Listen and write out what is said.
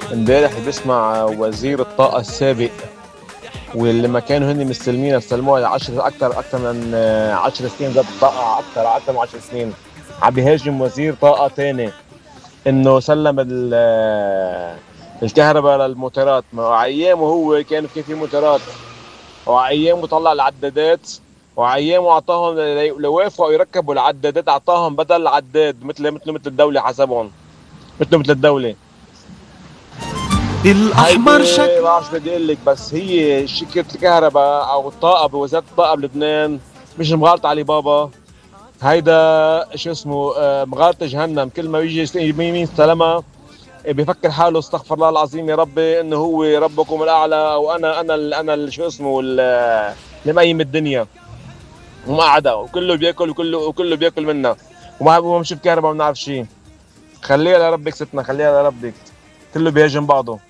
امبارح بسمع وزير الطاقة السابق، واللي ما كانوا هن مستلمين استلموها 10 اكثر من 10 سنين، ذات الطاقة اكثر من 10 سنين. عم بيهاجم وزير طاقة ثاني انه سلم الكهرباء للموتورات. ما هو ايامه هو كان في موتورات، وايامه طلع العدادات، وايامه اعطاهم لو وافقوا يركبوا العدادات اعطاهم بدل العداد مثل الدولة حسبهم، مثل الدولة. الأحمر هيدي شك. ما بعرف بدي اقول لك، بس هي شركة الكهرباء او الطاقة بوزارة الطاقة بلبنان مش مغالطة علي بابا. هيدا شو اسمه مغالطة جهنم. كل ما يجي يمين استلمها بيفكر حاله استغفر الله العظيم يا ربي انه هو ربكم الاعلى، او شو اسمه اللي مقيم الدنيا وما عدا، وكله بياكل وكله بياكل منا، وما بنشوف كهرباء ما بنعرف شيء. خليها لربك ستنا، خليها لربك. كله بيهاجم بعضه.